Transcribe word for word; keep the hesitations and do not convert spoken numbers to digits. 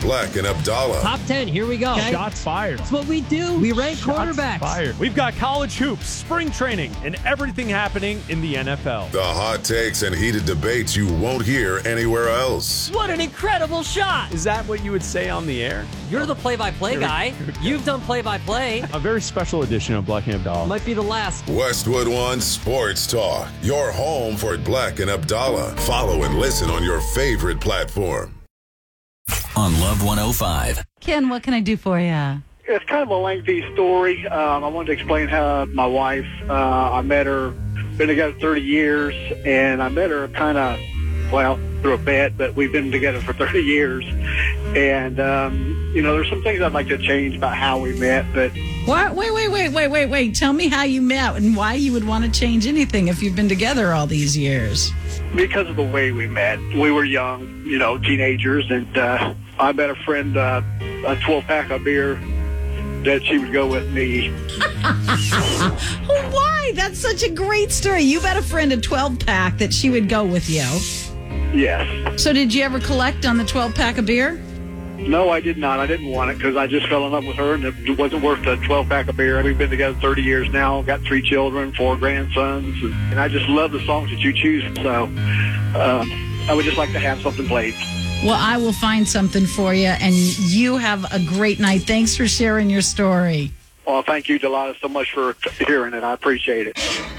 Black and Abdallah. Top ten, here we go. Okay. Shots fired. That's what we do. We rank Shots quarterbacks. fired. We've got college hoops, spring training, and everything happening in the N F L. The hot takes and heated debates you won't hear anywhere else. What an incredible shot. Is that what you would say on the air? You're the play-by-play guy. You've done play-by-play. A very special edition of Black and Abdallah. Might be the last. Westwood One Sports Talk. Your home for Black and Abdallah. Follow and listen on your favorite platform. On Love one oh five. Ken, what can I do for you? It's kind of a lengthy story. Um, I wanted to explain how my wife, uh, I met her, been together thirty years, and I met her kind of, well, through a bet, but we've been together for thirty years. And, um, you know, there's some things I'd like to change about how we met, but... What? Wait, wait, wait, wait, wait, wait. Tell me how you met and why you would want to change anything if you've been together all these years. Because of the way we met. We were young, you know, teenagers, and uh, I met a friend, uh, a twelve-pack of beer, that she would go with me. Why? That's such a great story. You met a friend a twelve-pack that she would go with you. Yes. So did you ever collect on the twelve-pack of beer? No, I did not. I didn't want it because I just fell in love with her, and it wasn't worth the twelve-pack of beer. We've been together thirty years now, got three children, four grandsons, and, and I just love the songs that you choose. So uh, I would just like to have something played. Well, I will find something for you, and you have a great night. Thanks for sharing your story. Well, thank you, Delilah, so much for hearing it. I appreciate it.